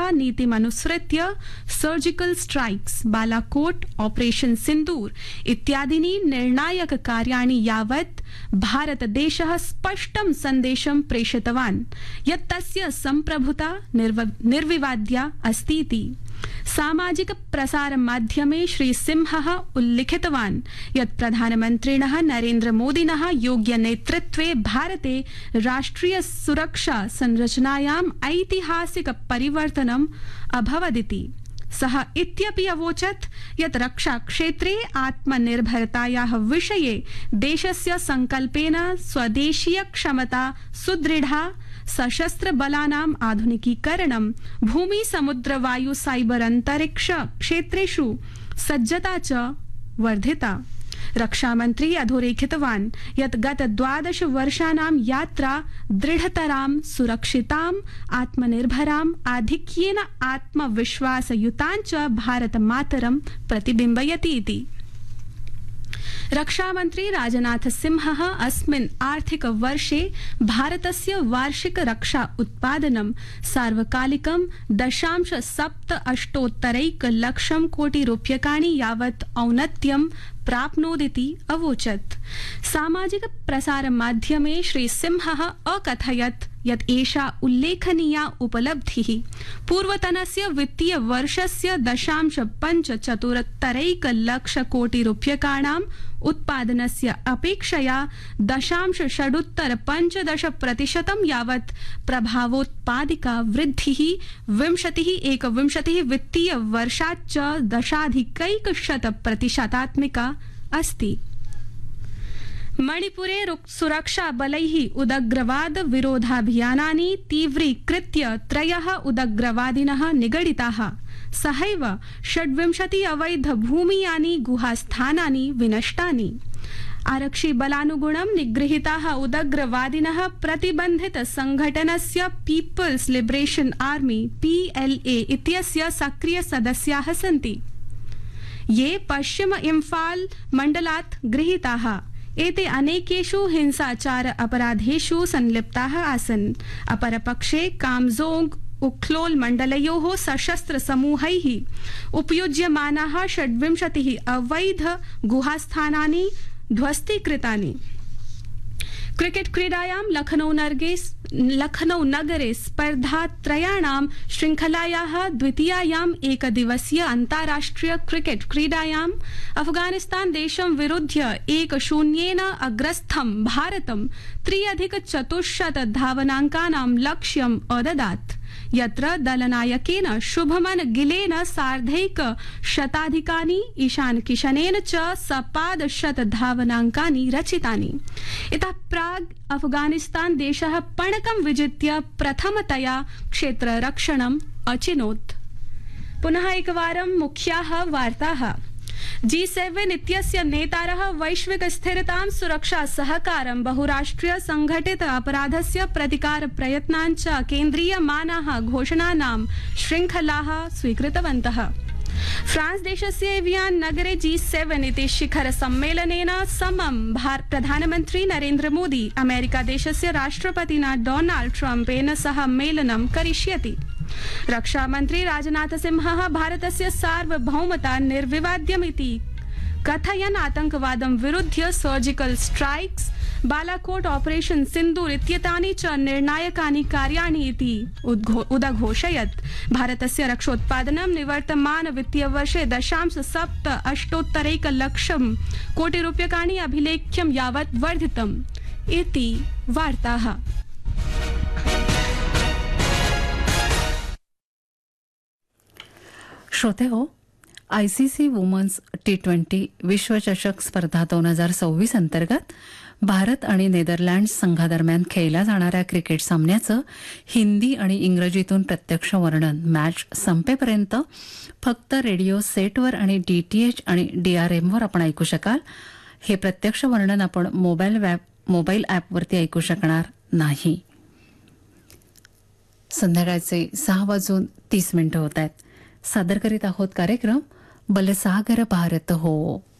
नीतिमनुसृत्य surgical strikes, Balakot, operation सिंदूर इत्यादीनि निर्णायक कार्याणि यावत् भारतदेशः स्पष्टं सन्देशं प्रेषितवान् यत् तस्य सम्प्रभुता निर्विवाद्या अस्तीति। सामाजिक प्रसार माध्यमे श्री सिंहः उल्लिखितवान् यत् प्रधानमन्त्रिणः नरेन्द्र मोदिनः योग्य नेतृत्वे भारते राष्ट्रिय सुरक्षा संरचनायाम् ऐतिहासिक परिवर्तनम् अभवदिति। सः इत्यपि अवोचत् यत् रक्षा क्षेत्रे आत्मनिर्भरतायाः विषये देशस्य संकल्पेन स्वदेशीय क्षमता सुदृढा, सशस्त्र बलानाम् आधुनिकीकरणं, भूमि समुद्र वायु साइबर अंतरिक्ष क्षेत्रेषु सज्जता च वर्धिता। रक्षामन्त्री अधोरेखितवान् यत् गत 12 वर्षाणां यात्रा दृढतरां, सुरक्षितां, आत्मनिर्भरां, आधिक्येन आत्मविश्वासयुतां च भारतमातरं प्रतिबिम्बयति इति। रक्षामन्त्री राजनाथ सिंहः अस्मिन् आर्थिक वर्षे भारतस्य वार्षिक रक्षा उत्पादनं सार्वकालिकं 0.78 लक्षं कोटि रूप्यकाणि यावत् औन्नत्यं प्राप्नोदिति अवोचत्। सामाजिक प्रसार माध्यमे श्री सिंहः अकथयत् यत् एषा उल्लेखनीया उपलब्धिः पूर्वतनस्य वित्तीय वर्षस्य 0.75 लक्ष कोटि रूप्यकाणाम् उत्पादनस्य अपेक्षया 0.615% यावत् प्रभावोत्पादिका वृद्धिः 2021 वित्तीय वर्षाच्च 10.1% अस्ति। मणिपुरे सुरक्षा बलैः उदग्रवाद विरोधाभियानानि तीव्रीकृत्य 3 उदग्रवादिनः निगडिताः। सहैव 26 अवैध भूमियानि गुहास्थानानि विनष्टानि। आरक्षि बलानुगुणं निगृहीताः उदग्रवादिनः प्रतिबन्धित संघटनस्य पीपल्स लिबरेशन आर्मी PLA इत्यस्य सक्रिय सदस्याः सन्ति, ये पश्चिम इम्फाल मण्डलात् गृहीताः। एते अनेकेषु हिंसाचार अपराधेषु संलिप्ताः आसन्। अपरपक्षे कामजोंग उख्लोल मण्डलयोः सशस्त्र समूहैः उपयुज्यमानाः 26 अवैध गुहास्थानानि ध्वस्तीकृतानि। क्रिकेट क्रीडायां लखनऊ नगरे स्पर्धात्रयाणां श्रृंखलायाः द्वितीयायाम् एकदिवसीय अन्ताराष्ट्रिय क्रिकेट क्रीडायां अफगानिस्तान देशं विरुध्य 1-0 अग्रस्थं भारतं 3+400 धावनाङ्कानां लक्ष्यम् अददात्, यत्र दलनायकेन शुभमन गिलेन 150 ईशान किशनेन च 100 धावनाङ्कानि रचितानि। इतः प्राग् अफगानिस्तान देशः पणकं विजित्य प्रथमतया क्षेत्ररक्षणम् अचिनोत्। पुनः एकवारं मुख्याः वार्ताः। G7 इत्यस्य नेतारः वैश्विक स्थिरतां, सुरक्षा सहकारं, बहुराष्ट्रीय संघटित अपराधस्य प्रतिकार प्रयत्नान् च केन्द्रीयमानाः घोषणानां श्रृंखलाः स्वीकृतवन्तः। फ्रांस देशस्य एवियान नगरे G7 इति शिखर सम्मेलनेन समं प्रधानमन्त्री नरेन्द्र मोदी अमेरिका देशस्य राष्ट्रपतिना डोनाल्ड ट्रम्पेन सह मेलनं करिष्यति। रक्षामन्त्री राजनाथ सिंहः भारतस्य सार्वभौमता निर्विवाद्यमिति कथयन् आतंकवादं विरुध्य सर्जिकल स्ट्राइक्स, बालाकोट, ऑपरेशन सिंदूर इत्येतानि च निर्णायकानि कार्याणि इति उदघोषयत्। भारतस्य रक्षोत्पादनं निवर्तमान वित्तीयवर्षे 0.78 लक्षं कोटि रूप्यकाणि अभिलेख्यं यावत् वर्धितम् इति वार्ताः। श्रोते हो, ICC वुमन्स T20 विश्वचषक स्पर्धा 2026 अंतर्गत भारत आणि नेदरलँड्स संघादरम्यान खेळल्या जाणाऱ्या क्रिकेट सामन्याचं हिंदी आणि इंग्रजीतून प्रत्यक्ष वर्णन मॅच संपेपर्यंत फक्त रेडिओ सेटवर आणि DTH आणि DRMवर आपण ऐकू शकाल. हे प्रत्यक्ष वर्णन आपण मोबाईल ॲपवरती ऐकू शकणार नाही. संध्याकाळचे 6:30 होत आहेत. सादर करीत आहोत कार्यक्रम बलसागर भारत हो.